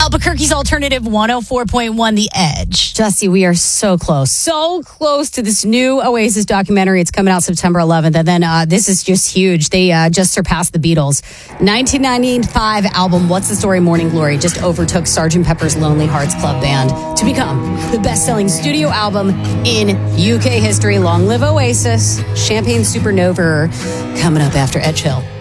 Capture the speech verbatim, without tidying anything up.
Albuquerque's Alternative one oh four point one, The Edge. Jesse, we are so close. So close to this new Oasis documentary. It's coming out September eleventh. And then uh, this is just huge. They uh, just surpassed the Beatles. nineteen ninety-five album, What's the Story, Morning Glory, just overtook Sergeant Pepper's Lonely Hearts Club Band to become the best-selling studio album in U K history. Long live Oasis. Champagne Supernova coming up after Ed Chill.